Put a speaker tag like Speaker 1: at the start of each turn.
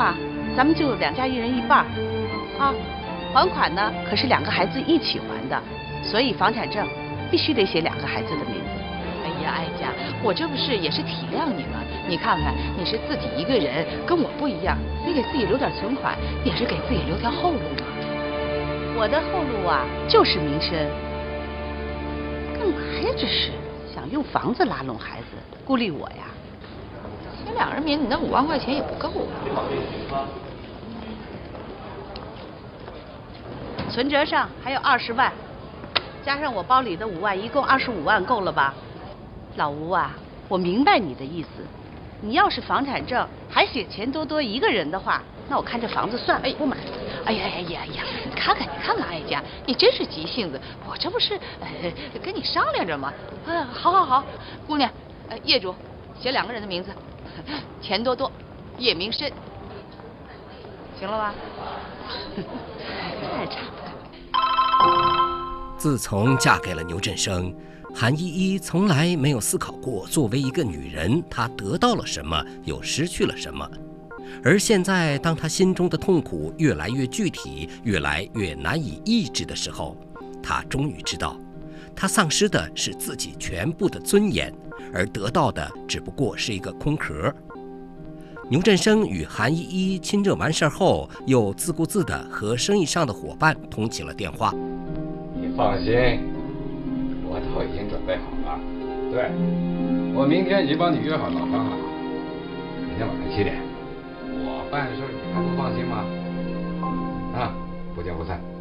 Speaker 1: 话，咱们就两家一人一半啊。还款呢，可是2个孩子一起还的，所以房产证必须得写2个孩子的名字。
Speaker 2: 哎呀，哀家，我这不是也是体谅你吗？你看看，你是自己一个人，跟我不一样，你给自己留点存款，也是给自己留条后路嘛。
Speaker 1: 我的后路啊，就是名声。干嘛呀？这是想用房子拉拢孩子，孤立我呀？
Speaker 2: 写2人名，你那5万块钱也不够啊。
Speaker 1: 存折上还有20万，加上我包里的5万，一共25万，够了吧？老吴啊，我明白你的意思。你要是房产证还写钱多多一个人的话，那我看这房子算了，不买。
Speaker 2: 哎呀，你看看，哀家，你真是急性子。我这不是跟你商量着吗？好，姑娘，业主写2个人的名字，钱多多，叶明深，行了吧？太差了。
Speaker 3: 自从嫁给了牛振生，韩依依从来没有思考过，作为一个女人，她得到了什么，又失去了什么。而现在，当她心中的痛苦越来越具体，越来越难以抑制的时候，她终于知道，她丧失的是自己全部的尊严，而得到的只不过是一个空壳。牛振生与韩依依亲热完事后，又自顾自地和生意上的伙伴通起了电话。
Speaker 4: 你放心，我都已经准备好了。对，我明天已经帮你约好老张了，明天晚上7点。我办事你还不放心吗？啊，不见不散。